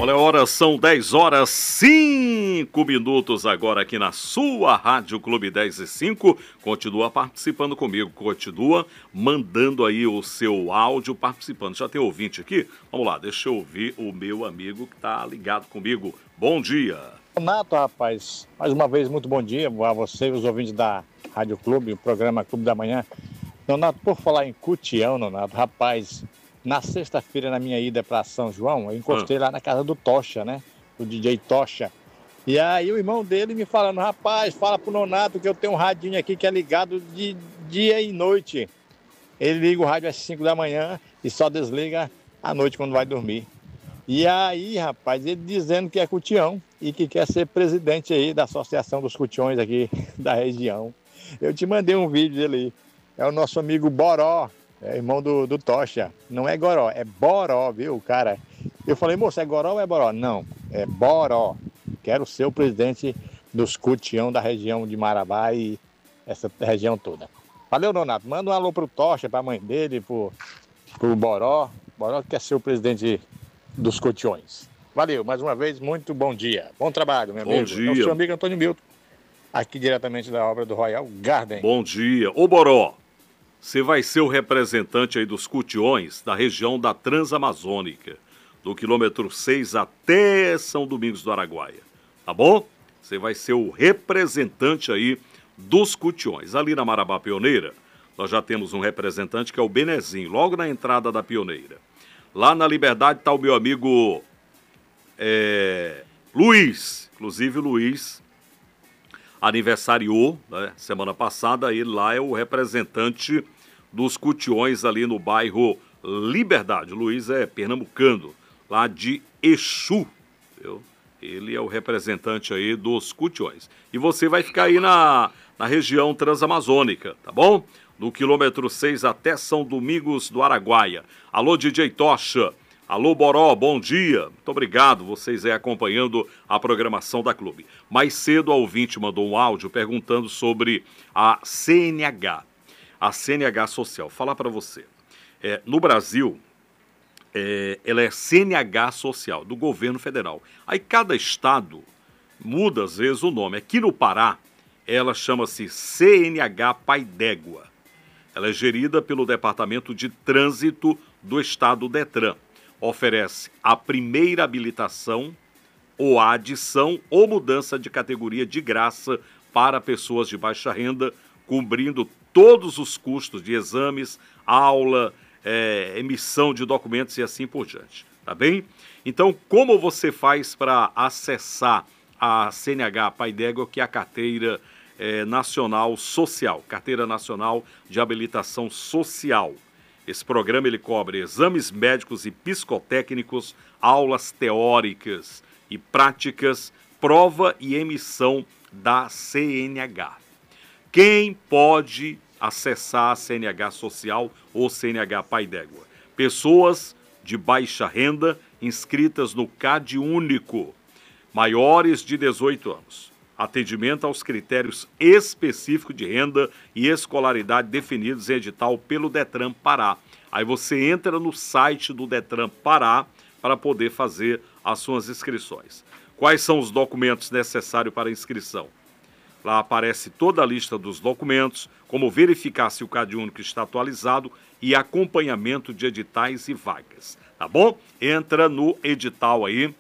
Olha a hora, são 10 horas 5 minutos agora aqui na sua Rádio Clube 10 e 5. Continua participando comigo, continua mandando aí o seu áudio participando. Já tem ouvinte aqui? Vamos lá, deixa eu ouvir o meu amigo que está ligado comigo. Bom dia. Renato, rapaz, mais uma vez muito bom dia a você e os ouvintes da Rádio Clube, o programa Clube da Manhã. Donato, por falar em Cutião, Donato, rapaz, na sexta-feira, na minha ida para São João, eu encostei lá na casa do Tocha, né? O DJ Tocha. E aí o irmão dele me falando, rapaz, fala pro Nonato que eu tenho um radinho aqui que é ligado de dia e noite. Ele liga o rádio às 5 da manhã e só desliga à noite quando vai dormir. E aí, rapaz, ele dizendo que é cutião e que quer ser presidente aí da Associação dos Cutiões aqui da região. Eu te mandei um vídeo dele aí. É o nosso amigo Boró, é irmão do Tocha. Não é Goró, é Boró, viu, cara? Eu falei, moço, é Goró ou é Boró? Não, é Boró. Quero ser o presidente dos cutião da região de Marabá e essa região toda. Valeu, Donato. Manda um alô pro Tocha, pra mãe dele, pro Boró. Boró que quer ser o presidente dos cutiões. Valeu, mais uma vez, muito bom dia. Bom trabalho, meu amigo. Bom dia. É o seu amigo Antônio Milton, aqui diretamente da obra do Royal Garden. Bom dia. Ô, Boró, você vai ser o representante aí dos cutiões da região da Transamazônica, do quilômetro 6 até São Domingos do Araguaia, tá bom? Você vai ser o representante aí dos cutiões. Ali na Marabá Pioneira, nós já temos um representante que é o Benezinho, logo na entrada da Pioneira. Lá na Liberdade está o meu amigo Luiz, inclusive o Luiz aniversariou, né, semana passada, ele lá é o representante dos cutiões ali no bairro Liberdade. O Luiz é pernambucano, lá de Exu, viu? Ele é o representante aí dos cutiões. E você vai ficar aí na região transamazônica, tá bom? Do quilômetro 6 até São Domingos do Araguaia. Alô, DJ Tocha. Alô, Boró, bom dia. Muito obrigado, vocês aí acompanhando a programação da Clube. Mais cedo, a ouvinte mandou um áudio perguntando sobre a CNH. A CNH Social. Falar para você. No Brasil, ela é CNH Social, do governo federal. Aí cada estado muda, às vezes, o nome. Aqui no Pará, ela chama-se CNH Pai d'Égua. Ela é gerida pelo Departamento de Trânsito do Estado Detran. Oferece a primeira habilitação ou a adição ou mudança de categoria de graça para pessoas de baixa renda, cobrindo todos os custos de exames, aula, emissão de documentos e assim por diante. Tá bem? Então, como você faz para acessar a CNH Pai d'Égua, que é a carteira nacional social, carteira nacional de habilitação social? Esse programa ele cobre exames médicos e psicotécnicos, aulas teóricas e práticas, prova e emissão da CNH. Quem pode acessar a CNH Social ou CNH Pai d'Égua? Pessoas de baixa renda inscritas no CAD Único, maiores de 18 anos. Atendimento aos critérios específicos de renda e escolaridade definidos em edital pelo Detran Pará. Aí você entra no site do Detran Pará para poder fazer as suas inscrições. Quais são os documentos necessários para inscrição? Lá aparece toda a lista dos documentos, como verificar se o CAD Único está atualizado e acompanhamento de editais e vagas. Tá bom? Entra no edital aí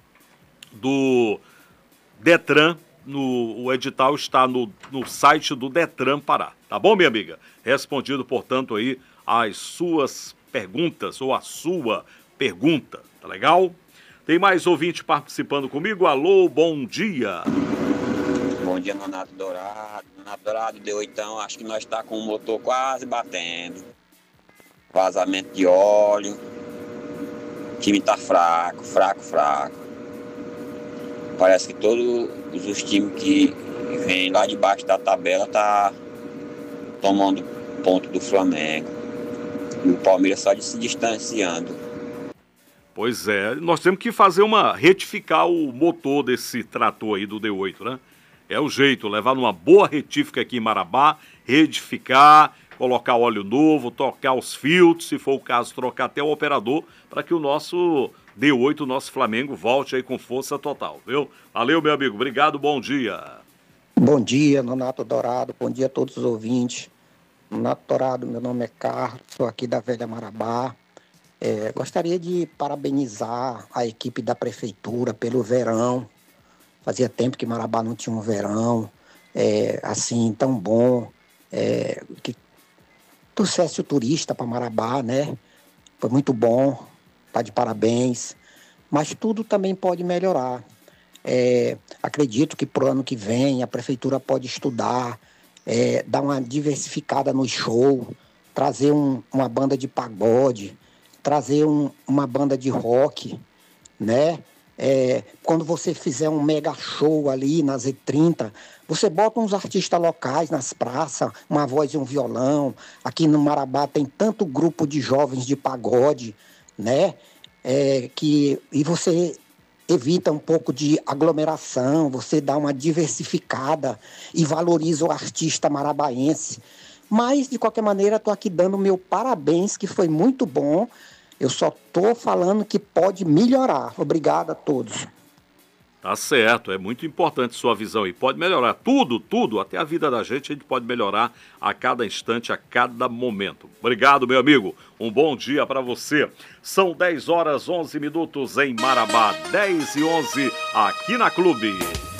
do Detran. O edital está no site do Detran Pará. Tá bom, minha amiga? Respondido, portanto, aí as suas perguntas ou a sua pergunta. Tá legal? Tem mais ouvinte participando comigo. Alô, bom dia. Bom dia, Nonato Dourado. Nonato Dourado deu então, acho que nós está com o motor quase batendo. Vazamento de óleo. O time tá fraco. Parece que todos os times que vêm lá debaixo da tabela tá tomando ponto do Flamengo. E o Palmeiras só se distanciando. Pois é, nós temos que retificar o motor desse trator aí do D8, né? É o jeito, levar numa boa retífica aqui em Marabá, retificar, colocar óleo novo, trocar os filtros, se for o caso, trocar até o operador, para que o nosso D8 o nosso Flamengo volte aí com força total, viu? Valeu, meu amigo. Obrigado, bom dia. Bom dia, Nonato Dourado. Bom dia a todos os ouvintes. Nonato Dourado, meu nome é Carlos, sou aqui da Velha Marabá. Gostaria de parabenizar a equipe da prefeitura pelo verão. Fazia tempo que Marabá não tinha um verão assim tão bom, que trouxesse o turista para Marabá, né? Foi muito bom, tá de parabéns. Mas tudo também pode melhorar. Acredito que pro ano que vem a prefeitura pode estudar, dar uma diversificada no show, trazer uma banda de pagode, trazer uma banda de rock, né? Quando você fizer um mega show ali na Z30, você bota uns artistas locais nas praças, uma voz e um violão. Aqui no Marabá tem tanto grupo de jovens de pagode, né? E você evita um pouco de aglomeração, você dá uma diversificada e valoriza o artista marabaense. Mas, de qualquer maneira, estou aqui dando meu parabéns, que foi muito bom. Eu só estou falando que pode melhorar. Obrigado a todos. Tá certo, é muito importante sua visão e pode melhorar tudo, até a vida da gente a gente pode melhorar a cada instante, a cada momento. Obrigado, meu amigo, um bom dia para você. São 10 horas 11 minutos em Marabá, 10 e 11 aqui na Clube.